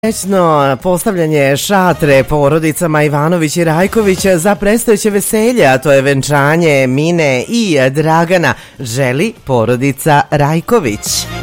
Srećno postavljanje šatre porodicama Ivanović i Rajković za predstojeće veselje, a to je venčanje Mine i Dragana, želi porodica Rajković.